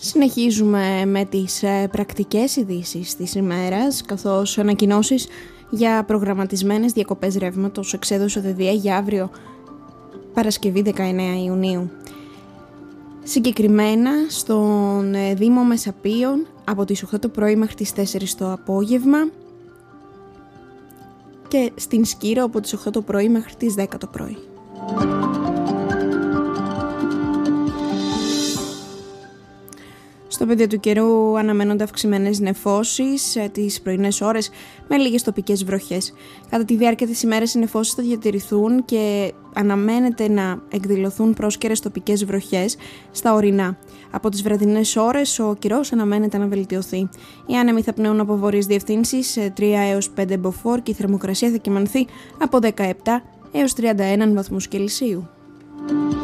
Συνεχίζουμε με τις πρακτικές ειδήσεις της ημέρας, καθώς ανακοινώσεις για προγραμματισμένες διακοπές ρεύματος εξέδωσε ο ΔΔΕ για αύριο Παρασκευή 19 Ιουνίου. Συγκεκριμένα στον Δήμο Μεσαπίων από τις 8 το πρωί μέχρι τις 4 το απόγευμα και στην Σκύρο από τις 8 το πρωί μέχρι τις 10 το πρωί. Στο πεδίο του καιρού αναμένονται αυξημένες νεφώσεις τις πρωινές ώρες με λίγες τοπικές βροχές. Κατά τη διάρκεια της ημέρας οι νεφώσεις θα διατηρηθούν και αναμένεται να εκδηλωθούν πρόσκαιρες τοπικές βροχές στα ορεινά. Από τις βραδινές ώρες ο καιρός αναμένεται να βελτιωθεί. Οι άνεμοι θα πνέουν από βόρειες διευθύνσεις 3 έως 5 μποφόρ και η θερμοκρασία θα κυμανθεί από 17 έως 31 βαθμούς Κελσίου.